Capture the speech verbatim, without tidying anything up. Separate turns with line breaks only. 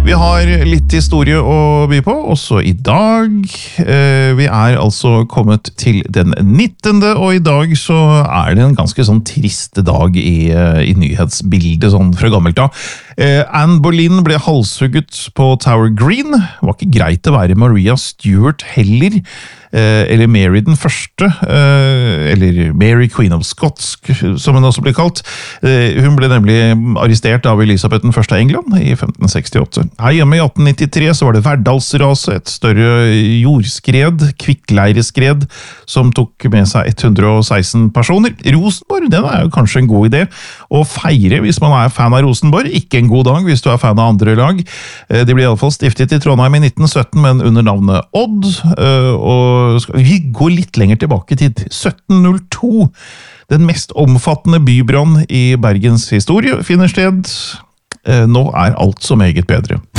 Vi har litt historie å by på, også i dag. Vi er altså kommet til den nittende, og i dag så er det en ganske sånn trist dag i, i nyhetsbildet, sånn fra gammelt av. Anne Boleyn ble halshugget på Tower Green. Det var ikke greit å være Maria Stuart heller, eller Mary den første, eller Mary Queen of Scots, som hun også ble kalt. Hun ble nemlig arrestert av Elisabeth den første av England i femten sekstiåtte. Her hjemme i atten nittitre så var det Verdalsraset, et større jordskred, kvikkleireskred, som tok med seg hundre og seksten personer. Rosenborg, den er jo kanskje en god idé å feire hvis man er fan av Rosenborg. Ikke en god dag hvis du er fan av andre lag. Det ble i alle fall stiftet i Trondheim i nitten sytten, men under navnet Odd, og vi går litt lenger tilbake til sytten null to. Den mest omfattende bybrann i Bergens historie finner sted. Nå er alt så meget bedre.